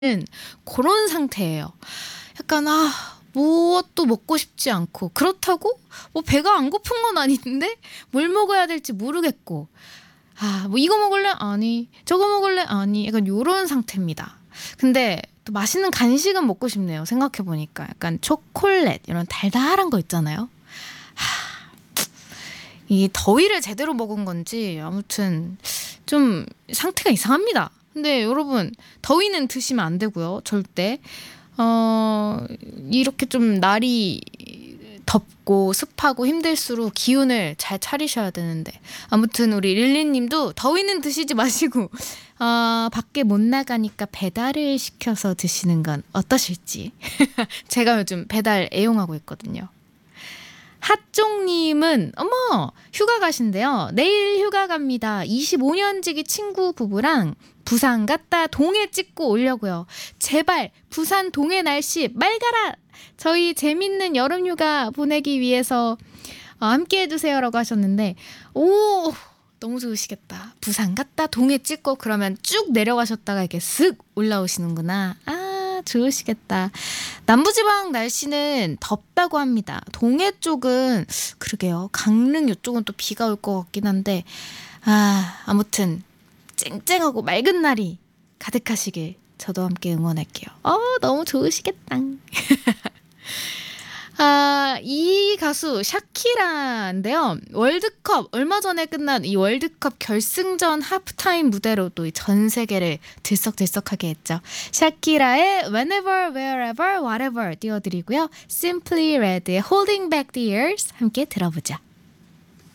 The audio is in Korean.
그런 상태예요. 약간 무엇도 먹고 싶지 않고 그렇다고 뭐 배가 안 고픈 건 아닌데 뭘 먹어야 될지 모르겠고 뭐 이거 먹을래? 아니. 저거 먹을래? 아니. 약간 요런 상태입니다. 근데 또 맛있는 간식은 먹고 싶네요. 생각해 보니까 약간 초콜릿 이런 달달한 거 있잖아요. 이 더위를 제대로 먹은 건지 아무튼 좀 상태가 이상합니다. 근데 여러분 더위는 드시면 안 되고요. 절대. 이렇게 좀 날이 덥고 습하고 힘들수록 기운을 잘 차리셔야 되는데 아무튼 우리 릴리님도 더위는 드시지 마시고 밖에 못 나가니까 배달을 시켜서 드시는 건 어떠실지. 제가 요즘 배달 애용하고 있거든요. 핫종님은 어머 휴가 가신대요. 내일 휴가 갑니다. 25년지기 친구 부부랑 부산 갔다 동해 찍고 오려고요. 제발 부산 동해 날씨 맑아라. 저희 재밌는 여름 휴가 보내기 위해서 함께 해주세요라고 하셨는데 오 너무 좋으시겠다. 부산 갔다 동해 찍고 그러면 쭉 내려가셨다가 이렇게 쓱 올라오시는구나. 좋으시겠다. 남부지방 날씨는 덥다고 합니다. 동해 쪽은 그러게요. 강릉 이쪽은 또 비가 올 것 같긴 한데 아무튼 쨍쨍하고 맑은 날이 가득하시길 저도 함께 응원할게요. 너무 좋으시겠다. 이 가수 샤키라인데요. 월드컵 얼마 전에 끝난 이 월드컵 결승전 하프타임 무대로 또 전 세계를 들썩들썩하게 했죠. 샤키라의 Whenever, Wherever, Whatever 띄워드리고요. Simply Red의 Holding Back the Years 함께 들어보자.